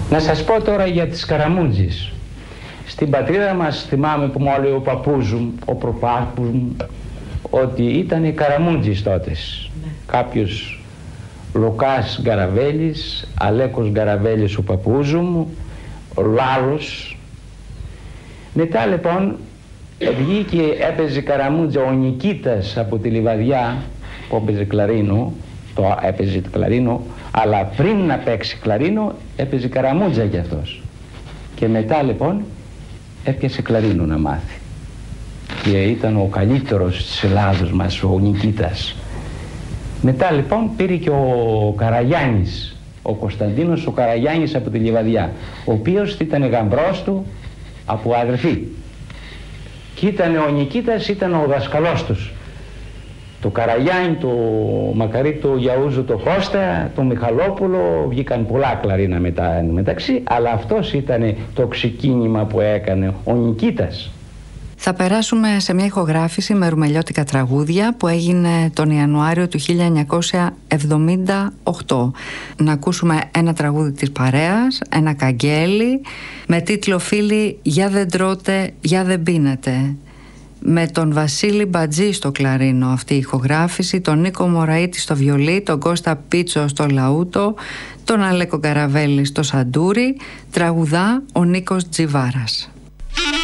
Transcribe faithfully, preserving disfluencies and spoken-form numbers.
Να σας πω τώρα για τις Καραμούντζης. Στην πατρίδα μας θυμάμαι που μου έλεγε ο παππούς μου, ο προπάπους μου, ότι ήταν οι Καραμούντζης τότες. Ναι. Κάποιος Λουκάς Γκαραβέλης, Αλέκος Γκαραβέλης ο παππούς μου, ο Λάλος. Μετά λοιπόν βγήκε, έπαιζε Καραμούντζα ο Νικήτας από τη Λιβαδιά που έπαιζε κλαρίνο, το έπαιζε το κλαρίνο, αλλά πριν να παίξει κλαρίνο έπαιζε Καραμούντζα κι αυτός. Και μετά λοιπόν έπιασε κλαρίνο να μάθει. Και ήταν ο καλύτερος της Ελλάδος μας, ο Νικήτας. Μετά λοιπόν πήρε και ο Καραγιάννης, ο Κωνσταντίνος ο Καραγιάννης από τη Λιβαδιά, ο οποίος ήταν γαμπρός του από αδερφή. Και ήταν ο Νικήτας, ήταν ο δασκαλός τους. Το Καραγιάννη, το Μακαρίτη, το Γιαούζο, το Κώστα, το Μιχαλόπουλο, βγήκαν πολλά κλαρίνα μετά μεταξύ, αλλά αυτός ήταν το ξεκίνημα που έκανε ο Νικήτας. Θα περάσουμε σε μια ηχογράφηση με ρουμελιώτικα τραγούδια που έγινε τον Ιανουάριο του χίλια εννιακόσια εβδομήντα οκτώ. Να ακούσουμε ένα τραγούδι της παρέας, ένα καγγέλι, με τίτλο «Φίλοι, για δεν τρώτε, για δεν πίνετε». Με τον Βασίλη Μπατζή στο κλαρίνο αυτή η ηχογράφηση, τον Νίκο Μωραήτη στο βιολί, τον Κώστα Πίτσο στο λαούτο, τον Αλέκο Καραβέλη στο σαντούρι, τραγουδά ο Νίκος Τζιβάρας.